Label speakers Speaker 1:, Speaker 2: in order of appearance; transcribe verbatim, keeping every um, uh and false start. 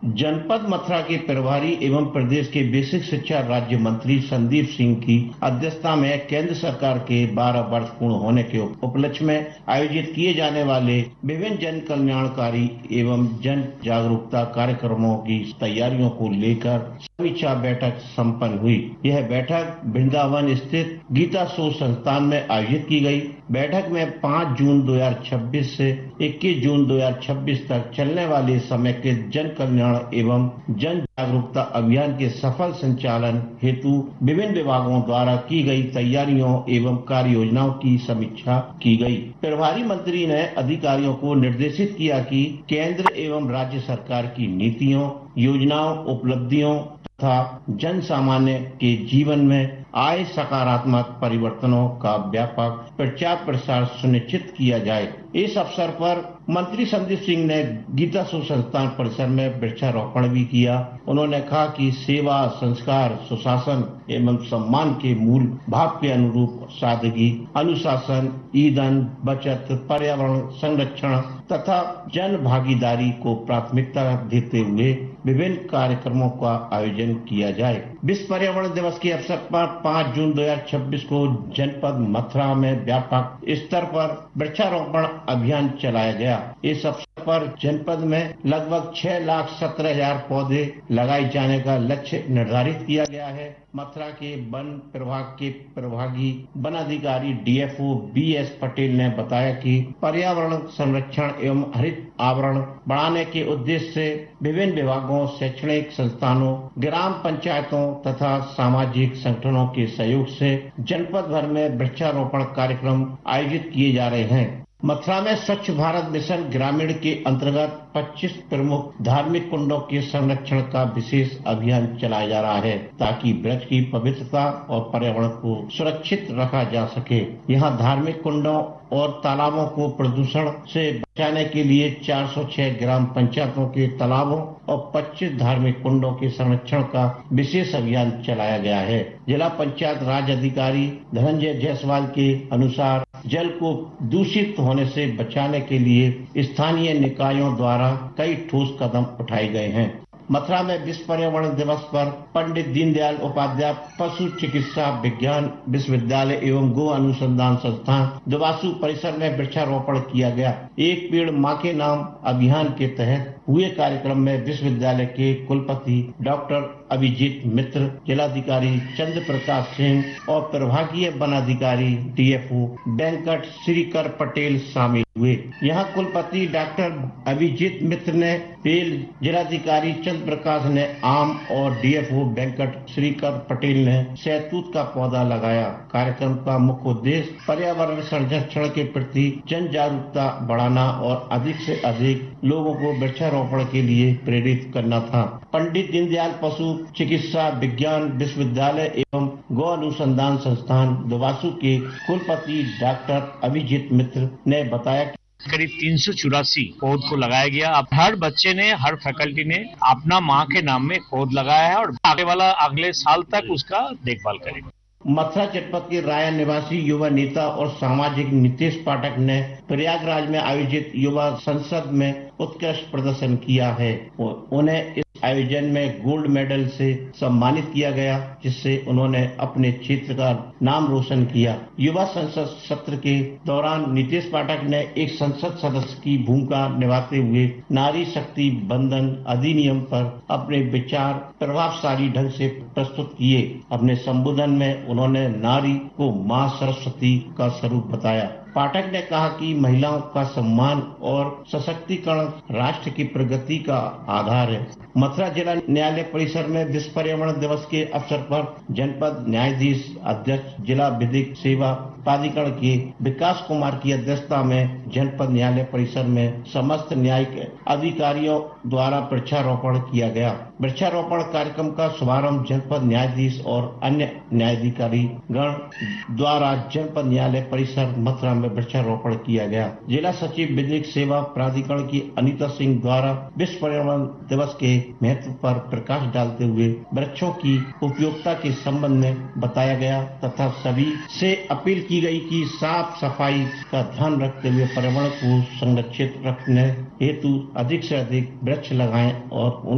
Speaker 1: जनपद मथुरा के प्रभारी एवं प्रदेश के बेसिक शिक्षा राज्य मंत्री संदीप सिंह की अध्यक्षता में केंद्र सरकार के बारह वर्ष पूर्ण होने के उपलक्ष्य में आयोजित किए जाने वाले विभिन्न जन कल्याणकारी एवं जन जागरूकता कार्यक्रमों की तैयारियों को लेकर समीक्षा बैठक संपन्न हुई। यह बैठक वृंदावन स्थित गीता शोध संस्थान में आयोजित की गई। बैठक में पाँच जून दो हजार छब्बीस से इक्कीस जून दो हजार छब्बीस तक चलने वाले समेकित जन कल्याण एवं जन जागरूकता अभियान के सफल संचालन हेतु विभिन्न विभागों द्वारा की गई तैयारियों एवं कार्य योजनाओं की समीक्षा की गई। प्रभारी मंत्री ने अधिकारियों को निर्देशित किया कि केंद्र एवं राज्य सरकार की नीतियों, योजनाओं, उपलब्धियों तथा जन सामान्य के जीवन में आए सकारात्मक परिवर्तनों का व्यापक प्रचार प्रसार सुनिश्चित किया जाए। इस अवसर पर मंत्री संदीप सिंह ने गीता शोध संस्थान परिसर में वृक्षारोपण भी किया। उन्होंने कहा कि सेवा, संस्कार, सुशासन एवं सम्मान के मूल भाव के अनुरूप सादगी, अनुशासन, ईंधन बचत, पर्यावरण संरक्षण तथा जन भागीदारी को प्राथमिकता देते हुए विभिन्न कार्यक्रमों का आयोजन किया जाए। विश्व पर्यावरण दिवस के अवसर पर पाँच जून दो हजार छब्बीस को जनपद मथुरा में व्यापक स्तर पर वृक्षारोपण अभियान चलाया गया। इस अवसर पर जनपद में लगभग छह लाख सत्रह हजार पौधे लगाए जाने का लक्ष्य निर्धारित किया गया है। मथुरा के वन प्रभाग के प्रभागी वन अधिकारी D F O B S Patel ने बताया कि पर्यावरण संरक्षण एवं हरित आवरण बढ़ाने के उद्देश्य से विभिन्न विभागों, शैक्षणिक संस्थानों, ग्राम पंचायतों तथा सामाजिक संगठनों के सहयोग से जनपद भर में वृक्षारोपण कार्यक्रम आयोजित किए जा रहे हैं। मथुरा में स्वच्छ भारत मिशन ग्रामीण के अंतर्गत पच्चीस प्रमुख धार्मिक कुंडों के संरक्षण का विशेष अभियान चलाया जा रहा है ताकि वृक्ष की पवित्रता और पर्यावरण को सुरक्षित रखा जा सके। यहाँ धार्मिक कुंडों और तालाबों को प्रदूषण से बचाने के लिए चार सौ छह ग्राम पंचायतों के तालाबों और पच्चीस धार्मिक कुंडों के संरक्षण का विशेष अभियान चलाया गया है। जिला पंचायत राज अधिकारी धनंजय जायसवाल के अनुसार जल को दूषित होने से बचाने के लिए स्थानीय निकायों द्वारा कई ठोस कदम उठाए गए हैं। मथुरा में विश्व पर्यावरण दिवस पर पंडित दीनदयाल उपाध्याय पशु चिकित्सा विज्ञान विश्वविद्यालय एवं गो अनुसंधान संस्थान दोबासु परिसर में वृक्षारोपण किया गया। एक पेड़ माँ के नाम अभियान के तहत हुए कार्यक्रम में विश्वविद्यालय के कुलपति डॉक्टर अभिजीत मित्र, जिलाधिकारी चंद्र प्रकाश सिंह और प्रभागीय वन अधिकारी D F O Venkat Shrikar Patel शामिल हुए। यहाँ कुलपति डॉक्टर अभिजीत मित्र ने बेल, जिलाधिकारी चंद्र प्रकाश ने आम और D F O Venkat Shrikar Patel ने शहतूत का पौधा लगाया। कार्यक्रम का मुख्य उद्देश्य पर्यावरण संरक्षण के प्रति जन जागरूकता बढ़ाना और अधिक से अधिक लोगों को वृक्षारोपण के लिए प्रेरित करना था। पंडित दीनदयाल पशु चिकित्सा विज्ञान विश्वविद्यालय एवं गो अनुसंधान संस्थान दोबासु के कुलपति डॉक्टर अभिजीत मित्र ने बताया कि
Speaker 2: करीब तीन सौ चौरासी पौध को लगाया गया। अब हर बच्चे ने, हर फैकल्टी ने अपना माँ के नाम में पौध लगाया है और आगे वाला अगले साल तक उसका देखभाल करेगा।
Speaker 1: मथुरा जनपद के राया निवासी युवा नेता और सामाजिक नितेश पाठक ने प्रयागराज में आयोजित युवा संसद में उत्कृष्ट प्रदर्शन किया है। उन्हें इस आयोजन में गोल्ड मेडल से सम्मानित किया गया, जिससे उन्होंने अपने क्षेत्र का नाम रोशन किया। युवा संसद सत्र के दौरान नितेश पाठक ने एक संसद सदस्य की भूमिका निभाते हुए नारी शक्ति बंधन अधिनियम पर अपने विचार प्रभावशाली ढंग से प्रस्तुत किए। अपने संबोधन में उन्होंने नारी को मां सरस्वती का स्वरूप बताया। पाठक ने कहा कि महिलाओं का सम्मान और सशक्तिकरण राष्ट्र की प्रगति का आधार है। मथुरा जिला न्यायालय परिसर में विश्व पर्यावरण दिवस के अवसर पर जनपद न्यायाधीश अध्यक्ष जिला विधिक सेवा प्राधिकरण के विकास कुमार की अध्यक्षता में जनपद न्यायालय परिसर में समस्त न्यायिक अधिकारियों द्वारा वृक्षारोपण किया गया। वृक्षारोपण कार्यक्रम का शुभारंभ जनपद न्यायाधीश और अन्य न्यायाधिकारी गण द्वारा जनपद न्यायालय परिसर मथुरा में वृक्षारोपण किया गया। जिला सचिव विधिक सेवा प्राधिकरण की अनीता सिंह द्वारा विश्व पर्यावरण दिवस के महत्व पर प्रकाश डालते हुए वृक्षों की उपयोगिता के संबंध में बताया गया तथा सभी से अपील की गई कि साफ सफाई का ध्यान रखते हुए पर्यावरण को संरक्षित रखने हेतु अधिक से अधिक वृक्ष लगाएं और